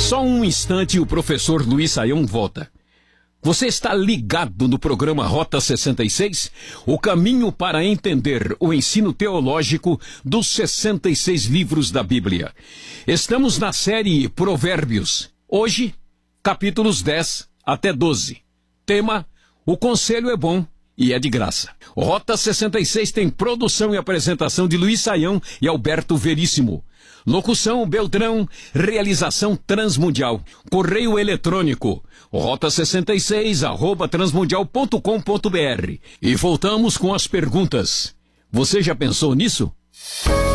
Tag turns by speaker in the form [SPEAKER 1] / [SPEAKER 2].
[SPEAKER 1] Só um instante e o professor Luiz Saião volta. Você está ligado no programa Rota 66? O caminho para entender o ensino teológico dos 66 livros da Bíblia. Estamos na série Provérbios. Hoje, capítulos 10 até 12. Tema: o conselho é bom e é de graça. Rota 66 tem produção e apresentação de Luiz Saião e Alberto Veríssimo. Locução Beltrão, realização Transmundial. Correio eletrônico rota66@transmundial.com.br. E voltamos com as perguntas. Você já pensou nisso?